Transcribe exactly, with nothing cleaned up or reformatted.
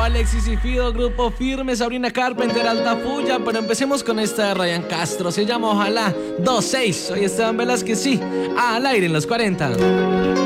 Alexis y Fido, Grupo Firme, Sabrina Carpenter, Altafulla. Pero empecemos con esta de Ryan Castro. Se llama Ojalá. Dos seis. Soy Esteban Velázquez, sí. Al aire en los cuarenta.